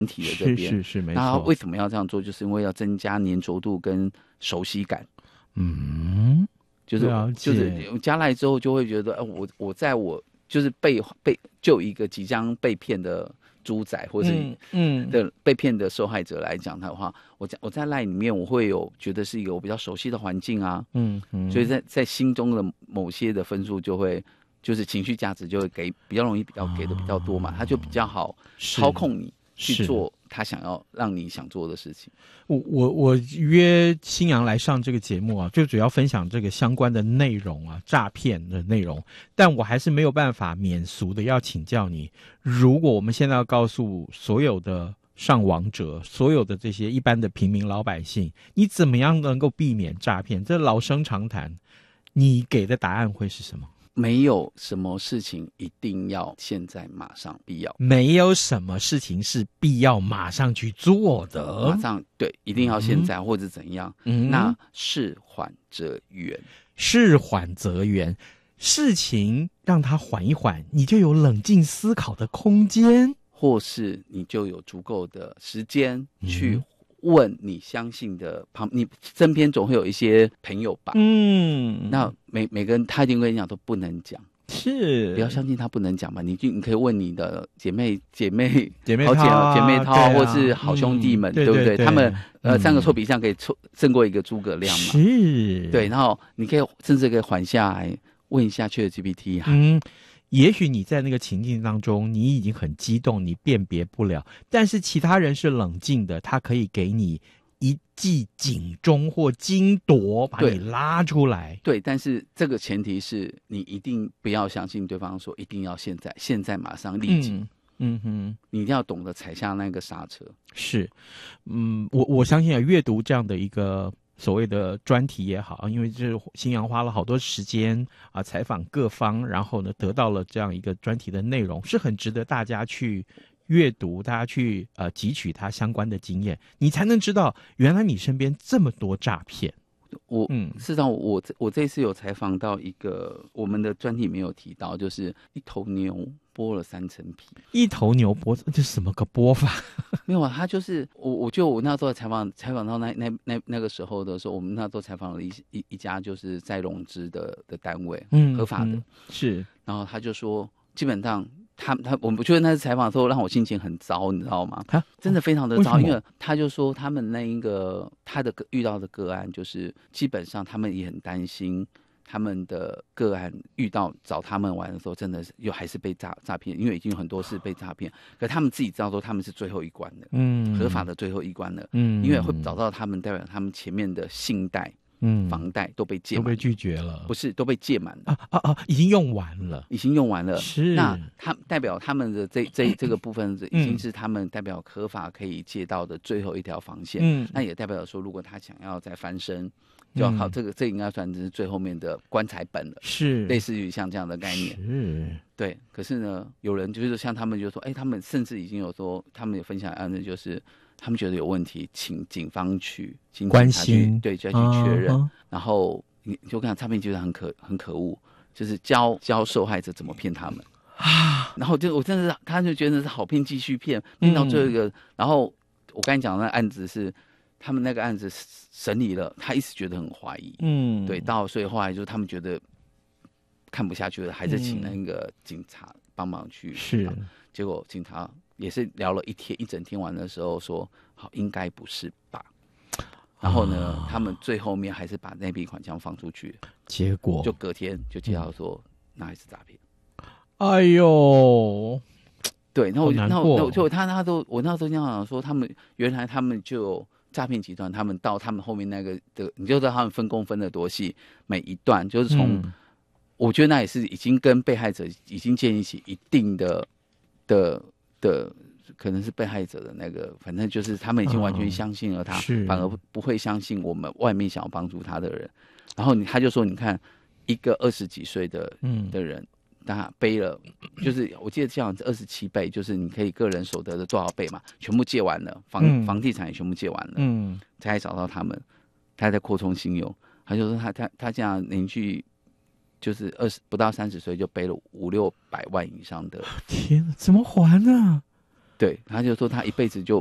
体的这边， 是没错。 那为什么要这样做？就是因为要增加粘着度跟熟悉感。就是加赖之后就会觉得，我在我就是就一个即将被骗的猪仔或是的被骗的受害者来讲的话，我在赖里面我会有觉得是一个我比较熟悉的环境啊，所以在心中的某些的分数就会就是情绪价值就会比较容易给的比较多嘛，他就比较好操控你去做他想要让你想做的事情。 我约新阳来上这个节目啊，就主要分享这个相关的内容啊，诈骗的内容。但我还是没有办法免俗的要请教你，如果我们现在要告诉所有的上网者，所有的这些一般的平民老百姓，你怎么样能够避免诈骗？这老生常谈，你给的答案会是什么？ 没有什么事情一定要现在马上必要， 没有什么事情是必要马上去做的， 马上对，一定要现在或者怎样。那事缓则圆， 事缓则圆，事情让它缓一缓，你就有冷静思考的空间， 或是你就有足够的时间去问你相信的你身边总会有一些朋友吧，那每个人他一定跟你讲都不能讲， 是不要相信他不能讲吧，你可以问你的姐妹淘或是好兄弟们，对不对？他们3个臭皮匠可以胜过一个诸葛亮嘛， 是， 对，然后你可以甚至可以缓下来问一下 ChatGPT 也许你在那个情境当中，你已经很激动，你辨别不了，但是其他人是冷静的，他可以给你一记警钟或惊铎，把你拉出来。 对，但是这个前提是你一定不要相信对方说一定要现在马上立即。你一定要懂得踩下那个刹车。 是，我相信阅读这样的一个所谓的专题也好，因为这新阳花了好多时间啊，采访各方，然后呢得到了这样一个专题的内容，是很值得大家去阅读，大家去汲取它相关的经验，你才能知道原来你身边这么多诈骗。 事实上我这次有采访到一个我们的专题没有提到，就是一头牛剥了3层皮。 一头牛剥，这是什么个剥法？ 没有啊，他就是我那时候采访到那个时候的时候，我们那时候采访了一家就是在融资的单位，合法的， 是。 然后他就说，基本上我觉得那次采访的时候让我心情很糟，你知道吗？真的非常的糟，因为他就说他们那一个他的遇到的个案，就是基本上他们也很担心。他们的个案找他们玩的时候，真的是还是被诈骗，因为已经有很多次被诈骗，可他们自己知道说他们是最后一关的，合法的最后一关了，因为会找到他们，代表他们前面的信贷、房贷都被借满了， 都被拒绝了， 不是都被借满了已经用完了， 是。那他代表他们的这个部分已经是他们代表合法可以借到的最后一条防线，那也代表说，如果他想要再翻身。就要靠这应该算是最后面的棺材本了，是类似于像这样的概念，是对。可是呢，有人就是像他们就说，他们甚至已经有说，他们有分享案子，就是他们觉得有问题，请警方去关心， 对，就要去确认。然后你就看诈骗集团很可恶，就是教受害者怎么骗他们然后我真的是，他就觉得是好骗，继续骗到最后一个。然后我刚才讲的那案子是。他们那个案子审理了，他一直觉得很怀疑，对，所以后来就他们觉得看不下去了，还是请那个警察帮忙去，是，结果警察也是聊了一整天完的时候说，好，应该不是吧？然后呢，他们最后面还是把那笔款项放出去，结果就隔天就接到说那还是诈骗，哎呦。对，那我那就我那时候这样想说，原来他们就诈骗集团，他们到他们后面那个的，你就知道他们分工分得多细，每一段就是从，我觉得那也是已经跟被害者已经建立起一定的，可能是被害者的那个，反正就是他们已经完全相信了他，反而不会相信我们外面想要帮助他的人。然后他就说，你看一个20几岁的人。他背了，就是我记得这样子27倍，就是你可以个人所得的多少倍嘛，全部借完了，房地产也全部借完了，才找到他们，他还在扩充信用，他就说他这样连续就是不到30岁就背了500-600万以上的， 天哪，怎么还呢？ 对，他就说他一辈子就